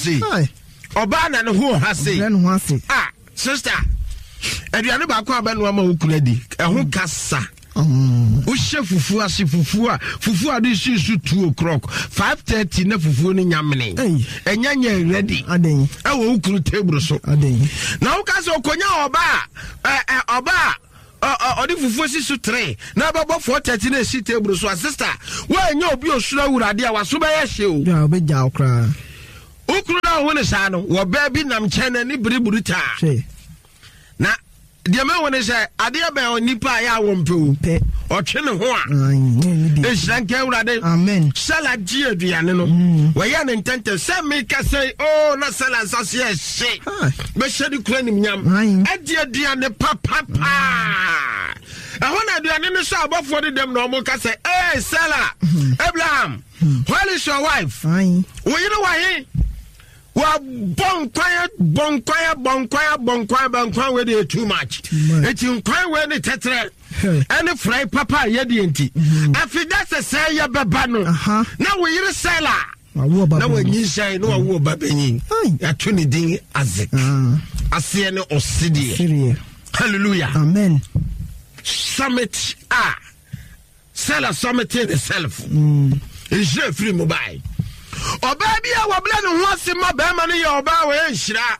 sei sister aduane baako abɛnoa ma wo kura di ɛho kasa wohyɛ fufuo ase fufuo a de susu 2 o'clock 5:30 na fufuo no nyamene ɛnya nyɛ ready ɛwɔ wo kuru table so na wo ka sɛ okonya ɔbaa ɔde fufuo si so 3 na bɛbɔ 4:30 na esi table so sister wɔanya obi osura wurade a waso bɛyɛ hye o ya obegya okra ukuru na wo ne saa no wɔ baa bi nam kyɛn na ni biribiri taa na deɛ ma wone sɛ adeɛ bɛn onipa a yɛ awɔ mpɛ ɔtwe ne ho a ɛhyira nka awurade amen sala gye aduane no wɔyɛ ne ntɛntɛ sɛ meka sɛ na sala nsase ɛhye bɛhyɛ de kura nimnyam ɛde aduane papapaa ɛhɔ na aduane no so abɔfoɔ de dɛm na ɔmo ka sɛ sala Abraham where is your wife wo yere wahe wa bonkwaya we dey too much eti nkwan we ne tetre any fry papa ye dey enti afi that's a say ya baba no na we yire sela na we nyi shine no wo baba nyi ya to ne din azik ase ne osidie hallelujah amen summit sela summit itself is free mobile Oba bia wabla no ho ase ma ba ma no ye oba we nhira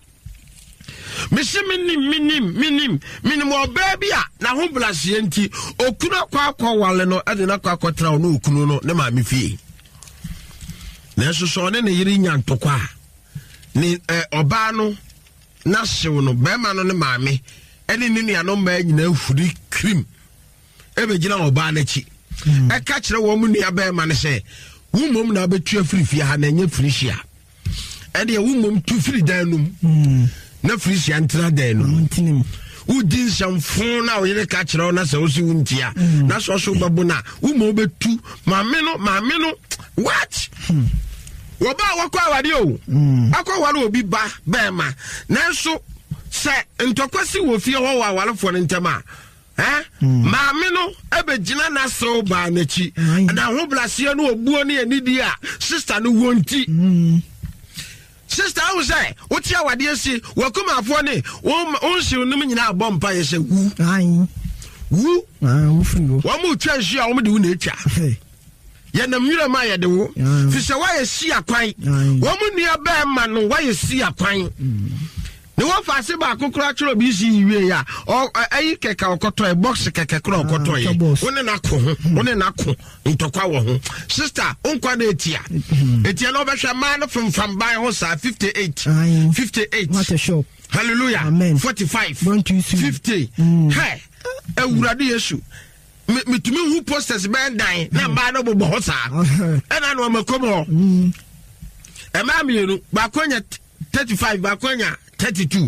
minim oba bia na ho blase enti okunu akwa wale no ade na akwa tra no okunu no ne ma me fie na so ne yiri nya ntokwa ni oba no na hyew no ba ma no ne ma me ene ni nua no ma nyina afuri krim ebe gina oba na chi e ka kire wo mu nua ba ma ne se wumom na betu afirifia ha na nya firihia ede wumom tu firi danum na firihia ntra danum udin shamfon na oyere ka kire na se osi wuntia na so babo na wumom betu maame no what wo ba wakwa awade o akwa wale obi ba ma na so se ntokwasi wo fie ho wa walefo ntema maame no ebegina na so ba na chi na ho blase no obuo ne anidi a sister no wonti sister wo say wo ti awade asi wakuma afo ne won hye onum nyina abɔ mpa ye se wu wu free wo mu twa hye a wo de wo na etwa ye nam yura ma ye de wo fi se wa ye si akwan wo mu nua ba ma no wa ye si akwan ne wo fa se ba kokora choro bi si yiwe ya ayi keka okoto e box keka kora okoto ye woni na ko ntokwa wo ho sister onkwa na etia no be hwe ma no fam ban ho sa 58 what a show hallelujah amen 45 50 hey ewurade yesu metumi hu posters ben dan na ba no bobo ho sa ena no makomo e ma mienu ba konya 35 ba konya 32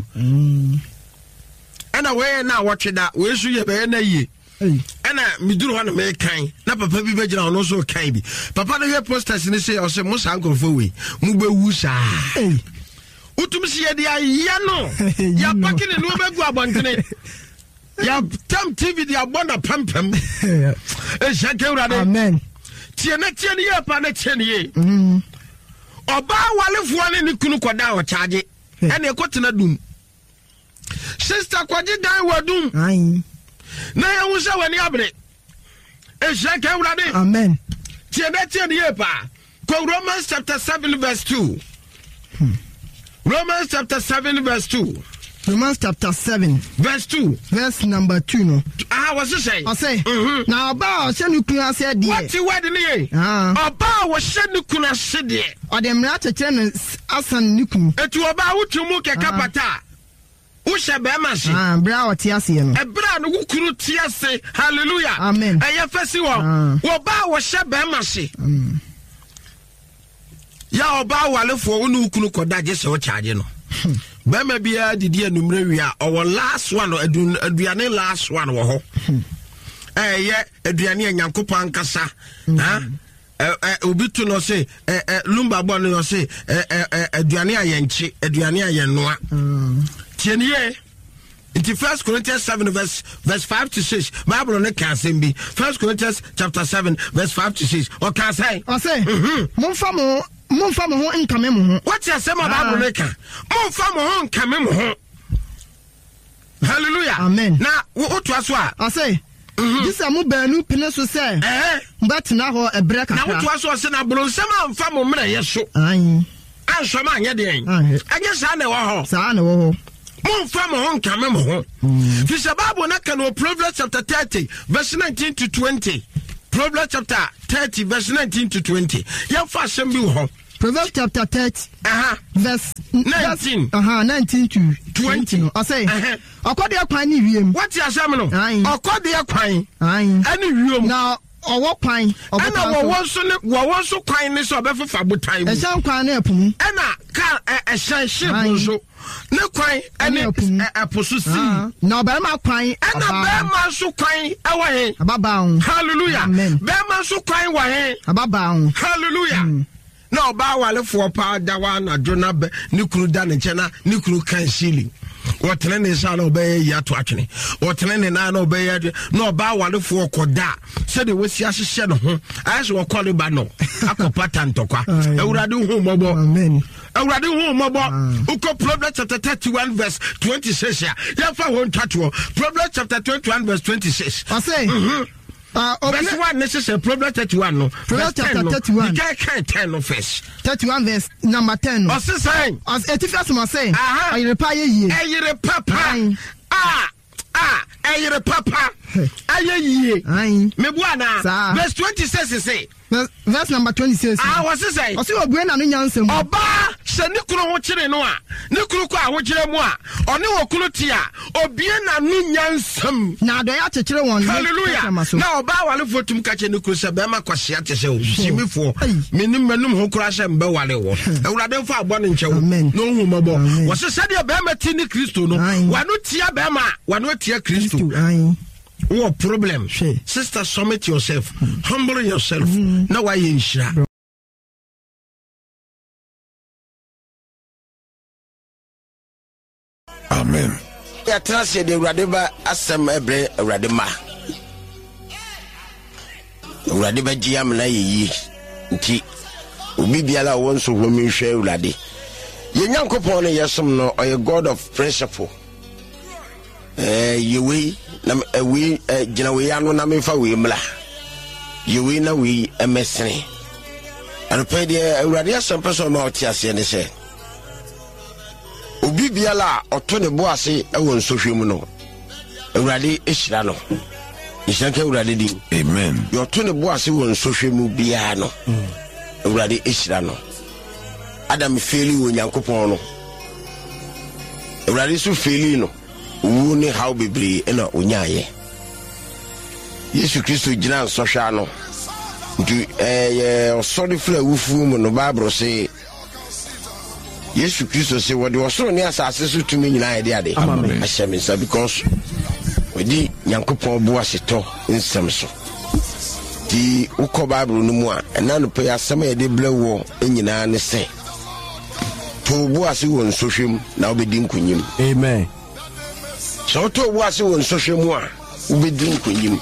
ana we na watch da we su ye be na yi ana miduru ho na me kan na papa bi be gina ono so kan bi papa no he posters ni say o say mo san konfo we mu be wu sa utum si ye dia ya no ya pakini no be gu abontene ya tam tv dia bonda pampam e shake urade amen tie ne ye pa na tie ne ye oba walefo ne ni kunu koda o charge ene ekotena dum sister kwaji dan wadum na ya wusa wani abre e shake urade amen tie ne ye pa ko Romans chapter 7 verse 2 Romans chapter 7 verse 2 Romans chapter 7 verse 2 verse number 2 no what's it say I say na oba o se nukuna se de what you word ni ye oba wo se nukuna se de o de mra chekere no asan nukunu etu oba wutumu keka pata wo se be ma se bra o te ase no e bra no wukuru te ase hallelujah amen eye fesi wo oba wo se be ma se ya oba walefo wo nu kunu koda je se wo charge no bema bia didi anumre wi a owo last one aduane last one wo ho ye aduane anyankopon kasa obi to no say lumba bon no say aduane ayenchi aduane ayennoa tienie in 1 Corinthians 7 verse 5 to 6 Bible no can say be 1 Corinthians chapter 7 verse 5 to 6 o can say Monfa mo ho nkame mo ho. What you say my Bible maker? Monfa mo ho nkame mo ho. Hallelujah. Amen. Na wo to aso a. I say. This am baanu pene so say. But na ho ebre kakra. Na wo to aso say na bronsam amfa mo mra yeso. An shoma anye den. Anye sa na wo ho. Sa na wo ho. Monfa mo ho nkame mo ho. Fisher Bible na can Proverbs chapter 30 verse 19 to 20. Proverbs chapter 30 verse 19 to 20. Ya fa asem bi ho. Proverbs chapter 30 verse 19 19 to 20. I say akode akwan ni wiem. What you asem no? Akode akwan. Ani wiem. Now ọwọ kwan ẹna wọwọ nso kwan ne so ọbẹfefa botan mu ẹhyɛn kwan ne ɛpo mu ɛna car ɛhyɛn ship nso ne kwan ɛne ɛpo so si na ɔbɛrima kwan ɛna bɛrima nso kwan ɛwɔ he ababaa ho hallelujah bɛrima nso kwan wɔ he ababaa ho hallelujah na ɔbaa walefoɔ paa da wa anadwo na bɛ ne kunu da ne nkyɛn na ne kunu kan ceiling wɔtene ne nsa na ɔbɛyɛ yi ato atwene wɔtene ne nan na ɔbɛyɛ na ɔbaa walefoɔ kɔda sɛdeɛ wɔsi ahyehyɛ ne ho ayɛ sɛ wɔkɔ ne ba no akɔpa tantɔkwa awurade hu mmɔbɔ awurade hu mmɔbɔ wokɔ Proverbs chapter 31 verse 26 a yɛmfa wɔn ntwatoɔ Proverbs chapter 21 verse 26 ɔsɛ verse 1 ne sɛ Proverbs 31 no Proverbs chapter 31 kan 10 no first 31 verse number 10 no ɔse sɛn ɛtifi asoma sɛ ɔyerepa ayɛ yie ɛyere papa ɛyere papa ayɛ yie mebu ana verse 26 say verse number 26 wɔse sɛn ɔse obue na no nyansɛm ɔbaa sɛ ne kunu ho kyere no a ne kunu kɔ ahokyerɛ mu a ɔne wɔ kunu te a obie na no nyansɛm na adɔyɛ akyekyere wɔn hallelujah na ɔbaa walefoɔ tum ka kyɛ ne kunu sɛ bɛrima kwasea te sɛ o simifoɔ menim manum ho kora sɛ mbɛwale wɔ awurade mfa abɔ ne nkyɛ wo na ɔhu mmɔbɔ wɔse sɛdeɛ bɛrima ti ne kristo no wano tia bɛrima a wano atia kristo what problem sister submit yourself humble yourself na why you nhyira Amen. ya trust the awurade ba asɛm ɛbrɛ awurade ma awurade ba gye am na yeyi nti obi biara wɔ nso hɔ mi hwɛ awurade ye nyankopɔn no yɛsom no ɔyɛ God of principle yewe na we gina we anu na mefa we mla yewe na we emesene anopɛ de awurade asɛm pɛsɛ ma ɔte ase ne sɛ obi biala ɔto ne bo ase ɛwɔ nsɔhwɛ mu no awurade ehyira no nhyira ka awurade di Amen. yɔto ne bo ase wɔ nsɔhwɛ mu biara no awurade ehyira no Adam feli wɔ nyankopɔn no awurade so feli no wu ne how bebree na onyaayɛ Yesu Kristo gyina nsɔhwɛ no nti ɔsɔre fira wufu mu no Bible sɛ Yesu Kristo sɛ wɔde ɔsoro ne asase so tumi nyinaa yɛde ade ahyɛ me nsa because wɔde nyankopɔn bo asetɔ nsɛm so nti wokɔ Bible no mu a ɛna no pɛ asɛm a yɛde blɛ wɔ nyinaa ne sɛ to bo ase wɔ nsɔhwɛ mu na wobɛdi nkonyim amen sɛ wotɔ bo ase wɔ nsɔhwɛ mu a wobɛdi nkonyim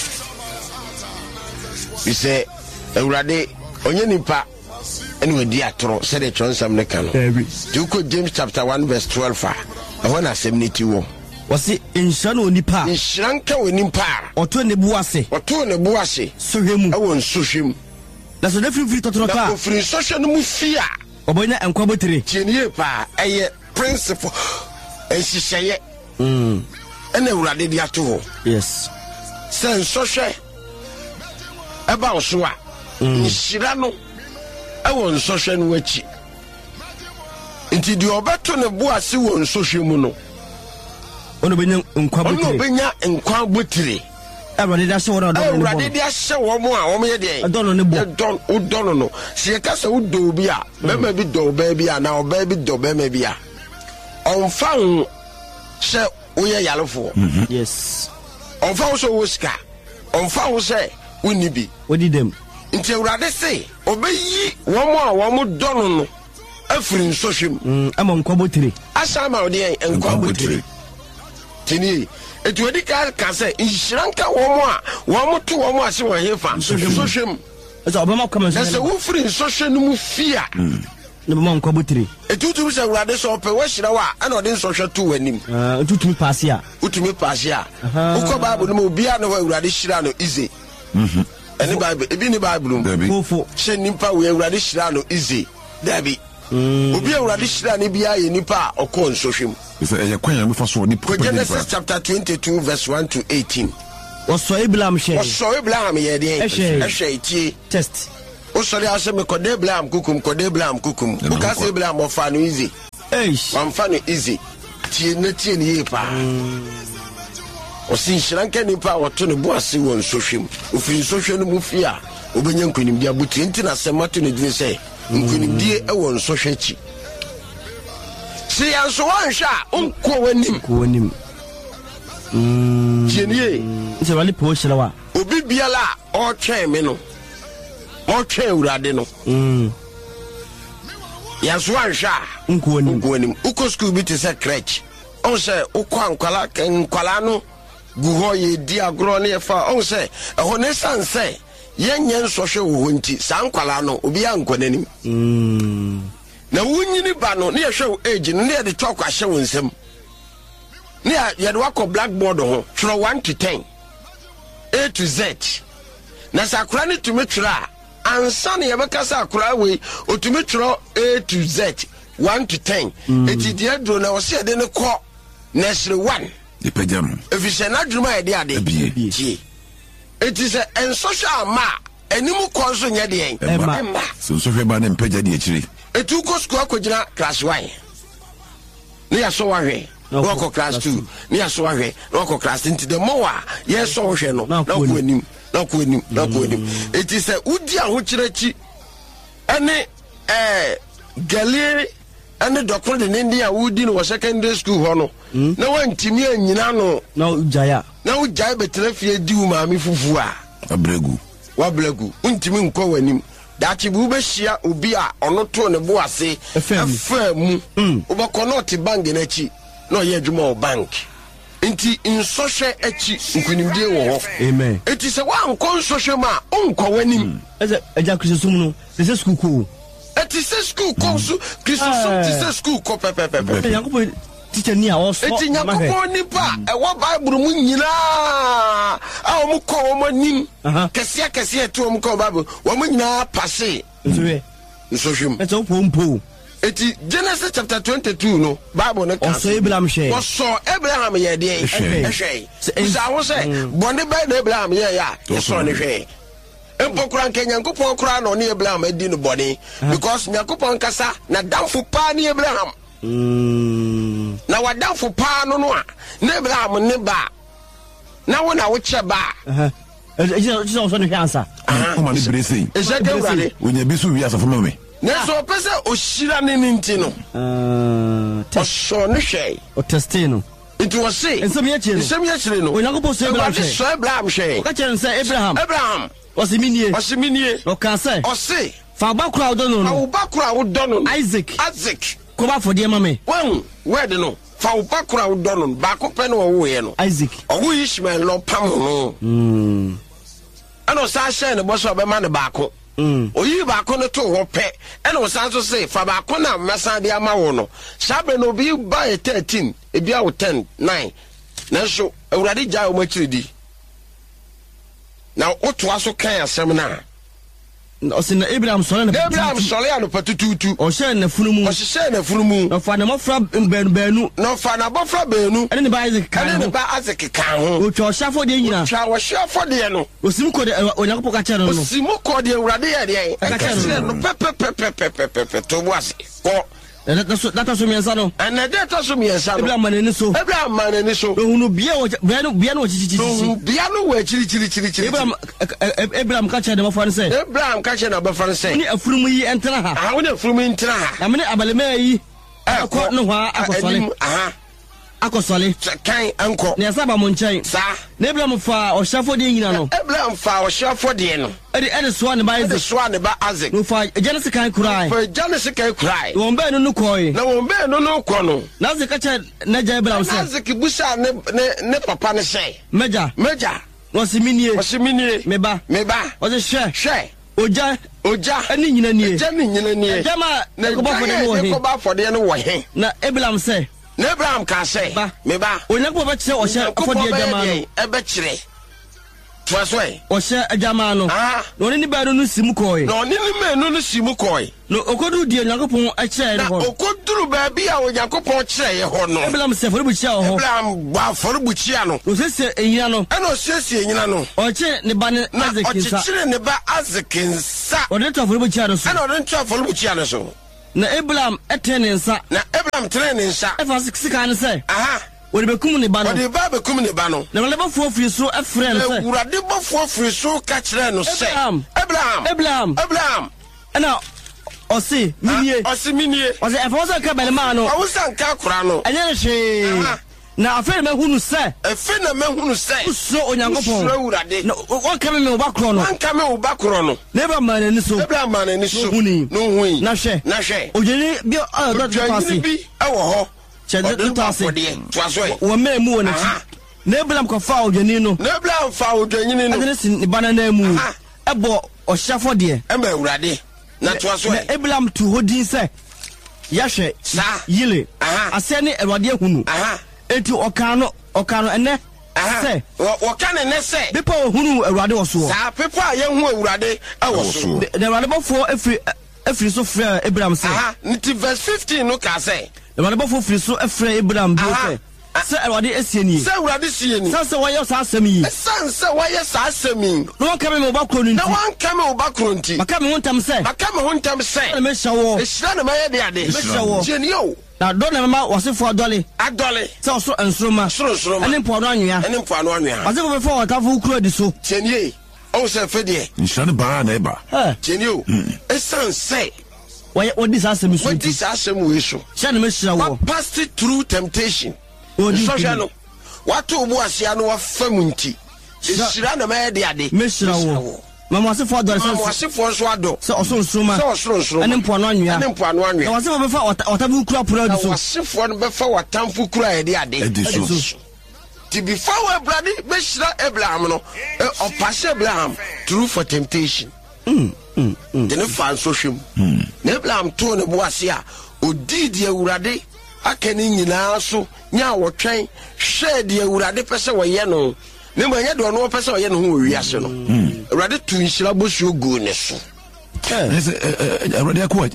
bisɛ awurade ɔnyɛ nipa ɛne wadi atoro sɛdeɛ kyerɛnsɛm ne ka no nti wokɔ James chapter 1 verse 12 a ɛhɔ na asɛm ne ti wɔ wɔse nhyira no onipa nhyira nka wɔ nipa a ɔto ne bo ase sɔhwɛ mu ɛwɔ nsɔhwɛ mu na sɛ ne firifiri tɔtɔrɔtɔ na a ɔfiri nsɔhwɛ no mu fie a ɔbɛnya nkwa bɔtire tie ne yie paa ɛyɛ principle nhyehyɛeɛ ɛna awurade de ato hɔ yes sɛ nsɔhwɛ ɛba wo so a nhyira no ɛwɔ nsɔhwɛ no akyi nti deɛ ɔbɛto ne bo ase wɔ nsɔhwɛ mu no ɔno bɛnya nkwa bɔtire ɔbɛnya nkwa bɔtire awurade de ahyɛ wɔn a awurade de ahyɛ wɔn a wɔn yɛ deɛ ɛdɔn ne bɔ wodɔ no no sɛ yɛka sɛ wodɔ obi a bɛrima bi dɔ ɔbaa bi a na ɔbaa bi dɔ bɛrima bi a ɔmfa ho sɛ woyɛ yarefoɔ yes ɔmfa ho sɛ wowɔ sika ɔmfa ho sɛ wonni bi wodi dɛm nti awurade se ɔbɛyi wɔn a wɔn dɔ no no afiri nsɔhwɛ mu ama nkwa bɔtire asa ama ɔde nkwa bɔtire tini etu edi ka sɛ nhyira nka wɔn to wɔn ase wɔ hefa nsɔhwɛ mu ɛsɛ ɔbɛma kɔmɛ na sɛ wofiri nsɔhwɛ no mu fi a ne bɛma nkwa bɔtire etutum sɛ awurade sɛ ɔpɛ wɔahyira wo a ɛna ɔde nsɔhwɛ to w'anim wotutumi paase a wotumi paase a wokɔ Bible no mu obiara ne hɔ awurade hyira no ize ɛne Bible ebi ne Bible mu fofo hyɛ nipa wo awurade hyira no ize dabi obi awurade hyira ne bia ye nipa a ɔkɔ nsohwem Genesis chapter 22 verse 1 to 18 Oso Abraham ye de ehwe tie test osori ase me kode Abraham kukum uka se Abraham ofa no easy wamfa no easy tie ne ye pa osin shranka nipa woto ne boase won sohwem ofiri nsohwe no mu fi a obenya nkunimdi abutu enti na semato ne dire se nkunimdi e won sohwe chi si yanso wanhwa onko wanim tienie se wali po shirawa obi biala o twen me no o twen urade no yanso wanhwa onko wanim uko school bi te se crèche on se ukwa nkwala no guho ye di agro ne fa on se ho ne sanse yenye nsohwe wo nti sankwala no obi ankonanim na wunyini ba no ne yehwe age no ne ye de twakwa hye wonsem ne ye de wakọ blackboard ho tro 1 to 10 A to Z na sakura ne tumi tro ansa ne ye beka sakura we otumi tro A to Z 1 to 10 eti de adro na wo se de ne kọ nursery 1 ipejam efishe na dwuma ye de ade tie eti se ensocial ma enimu kọ so nye de en emma so hwe ba ne mpeja de akiri etu ko school akojina class 1 ne ya so wahwe no class 2 ne ya so wahwe no class into the more ye so hwe no na ko anim eti se udi aho kirechi ene galie ene dokoro de ndia wudi no secondary school ho no na wantimi anyina no na ujaya betrefie di maami fufu a wabregu untimi nko wanim dachi bu be hia obi a ono to ne bo ase afamu obako no ti bank na chi no ye adwuma o bank nti nsohwe achi nkunimdie wo ho amen eti se wa nko nsohwe ma onko wanim eja krisosum no se school ko eti se school ko su krisosum ti se school ko pepepepe yanko teacher ni a oso eti nyakopo nipa e wo bible mu nyina a o mu ko o manim kese to o mu ko bible wo mu nyina passe nsohwem eto pompo eti Genesis chapter 22 no bible ne kan oso Abraham ye de ehwe sa wo se bone ba na Abraham ye ya so ne hwe empokura nke nyankopon kura no ne Abraham adi no bone because nyankopon kasa na damfo pa ne Abraham na wadamfo pa no a na Abraham ne ba na wo na wo che ba ejo so no hwansa o ne brese ejeke urade onya bisu wi asafo me na so pese o shira ne nti no o so ne hwe o testino it was say ensem ye chire no onyankopon so Abraham hwe o ka chere se Abraham osiminie o ka se o se fa bakura wo do no Isaac ko ba fodie mame where de no fa wo bakura wo do no ba ko pe no wo ye no Isaac owo Ishmael lo pam no ano sa hye ne bo so be ma ne ba ko oyi ba ko no to ho pe eno sa so say fa ba ko na mesa de ama wo no sabe no bi ba 13 e bi a wo 10 9 na so awurade ja wo makiridi na oto aso kan asem na osina Abraham sole ano patututu o hye na funumu no fa na mofra benu no fa na bofra benu ene ne ba Isaac kan ho o twa shafo de nyina twa shafo de no osim ko de onyakopo ka kere no osim ko de awurade ye de ka kere no pepe to boase ko data so miensa no ana data so miensa no Abraham maneni so hunu bia no chichichi bia no wa chiri Abraham ka kere de mafan say Abraham ka kere na bafan say ni afurumu yi entena ha woni afurumu entena ha amene abalema yi akọ no hwa akosole kan anko na yasa ba mo nchen sa na Abraham fa o shafo de nyina no Abraham fa o shafo de no ede so ne ba Isaac no fa Genesis kan kurai won be no koi na won be no ko no na ze ka cha na ja Abraham se na ze ki busa ne papa ne se meja no siminie me ba o ze hwe oja ani nyina nie jama na ko ba fode no wo he na Abraham se na Abraham ka say me ba onyankopon ba kire o hye afode jama no e be kire twasoi o she adwama no no ni ba no sim koi no ni menu no sim koi no okodu die Nyankopon a kire na okoduru ba bia o Nyankopon kire ye ho no Abraham se for buchia ho Abraham ba for buchia no no se enyina no e no se enyina no o kire ne ba ne Azekinsa o kire ne ba Azekinsa o de to for buchia no so e no de to for buchia no so na Abraham etene nsa na Abraham tene nsa e fa sika ne se Odi bekum ne ba no odi ba bekum ne ba no na wale ba fo firi so efre no se urade ba fo firi so ka kire no se Abraham ana osi minie osi e fa so ka bele ma no o san ka kura no enye ne hwe na afa me hunu se so Onyankopon so urade na o ka me ba kro no ne ba ma ne so Abraham ma ne so no hui na hwe ojeni bi do pasi bi e wo ho chede tase wo me mu wona na Abraham ko fa ojeni no na Abraham fa ojeni no ne sin ne banana mu ebo o hyafo de e ma urade na twaso na Abraham tu hodin se yahwe yile ase ne Awurade hunu eti okano ene se okane ne se bipo hunu Awurade wo so sa pepa ye hu Awurade e wo so de Awurade bofo efri so frɛ Abraham se nti verse 15 no ka se Awurade bofo fri so efrɛ Abraham bi se Awurade asieni se Awurade sieni se wɔyɛ sa asɛm yi se wɔyɛ sa asɛm yi no wɔn kame mo ba kro nti na wɔn kame wo ba kro nti maka me hontam se na me hyɛ wo ehyira na mayɛ de ade me hyɛ wo jeni o na do na mama wasefo adole se oso ensoroma ene mpo no anwea wasefo be fo watafo kuro di so jeni o se fedie nhyira ba na eba jeni o esan se wodi sa asɛm so wodi sa asɛm we so hyɛ na me hyɛ wo passed through temptation so hwɛ no wato obu asia no wafam nti ehyira na mayɛ de ade me hyira wo mama wasefo adole mama wasefo so ado se oso ensoroma ene mpo no anwea na wasefo be fo watafo kuro apura di so wasefo no be fa watamfo kuro a de ade ti before Abraham be hyira Abraham no opase Abraham through for temptation dene fa so hwem na Abraham to ne bo ase a odi di Awurade aka ni nyina so nya wotwen hwɛ di Awurade pese wo ye no ne ma nya de ono pese wo ye no ho wi ase no Awurade tu nhyira bosuo gu ne so Awurade akwa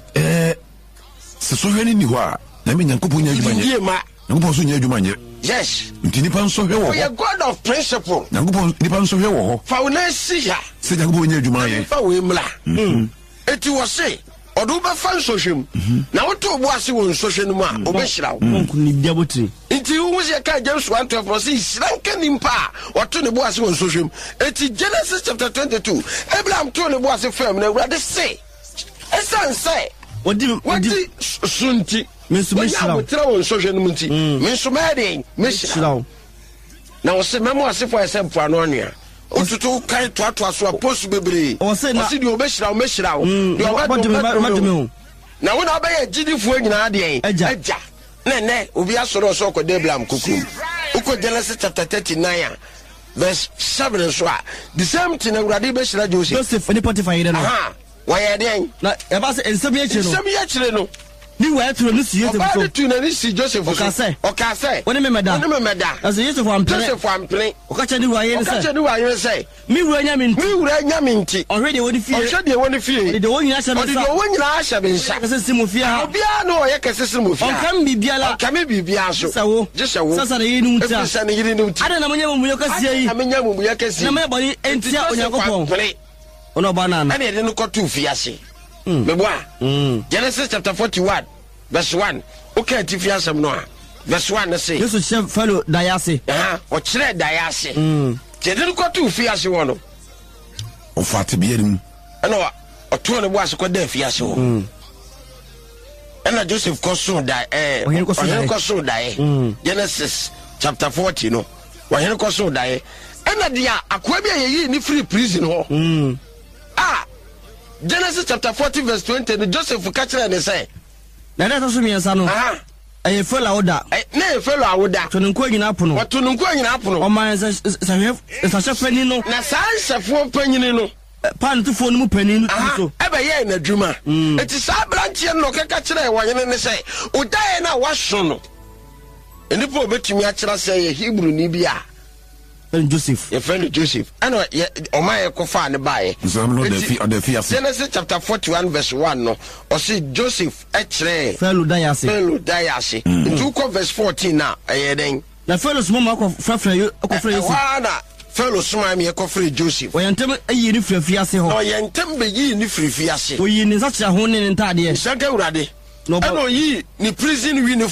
se so hwɛ ni ho a na me Nyankopɔn nya adwuma nye Nyankopɔn so nya adwuma nye yes nti nipa nso hwɛ wo ho God of principle Nyankopɔn nipa nso hwɛ wo ho fa wo na si ha se Nyankopɔn nya adwuma ye fa wo emla eti wo se odu ba fa nsohwem na woto obu ase wo nsohwe no mu a obehyira wo ni bia botri nti wo se ka James 1:12 say shranka nimpa woto ne bu ase wo nsohwem eti Genesis chapter 22 Abraham to ne bu ase fam na Awurade say esan say wodi sunti mensu mehyira wo tra wo nsohwe no mu nti mensu made mehyira wo na wo se memo ase fo ese mpo ano anua otutu kai toatoa so aposu bebre o se di obehyira wo mehyira wo di obadomadu na wo na obeye gidifo nyina de agya ne obi asoro so ko Abraham kukum uko Genesis chapter 39 verse 7 so a the same thing Awurade behyira Joseph ni Potiphar yire no why den na e ba se ensem ye chire no ni wa tro no si Joseph so tu na ni si Joseph so o ka say woni me meda as Joseph ampene o ka che ni wa ye say mi wura nya minti ohwe de woni fie de woni asha bensa ka se simu fie ha obi a no ye ka se simu fie on kam bibia so sawo sasa na ye ni muta ada na manya mu yo ka sie yi na me boni entia Onyankopon ono banana ana de no kotu fie ase meboa Genesis chapter 41 verse 1 okay tifia asem no a verse 1 say Jesus chef fellow dayase o kire dayase jedin ko tu fi ase wono o fati bierim ana o to ne bo ase ko da fi ase wo ana Joseph ko so da ko so da Genesis chapter 40 no wa hen ko so da ana dia akwa bia ye ni free prison ho Genesis chapter 40 verse 20 Joseph catch and say na that so miensa no e fela oda na e fela oda to nko nyina apono wato nko nyina apono o man sa chef pani no na sa chefo panyin no pan to fo no mu pani no so e be ye na dwuma eti sa branche no keka kire wanyene ne say oda ye na waso no enipo obetumi a kire say Hebrew ni bia Joseph. Your friend Joseph. I know Omaya Kofa and buy. Genesis chapter 41 verse 1 no. Or see Joseph Fellow Dayasi. Two verse 14 now. Then the fellows mama fellow Swami Kofri Joseph. When a year if you fiase ho. No yentem be ye ni free fiase. We in such a hone in Tadia. Saka urade. No ye ni prison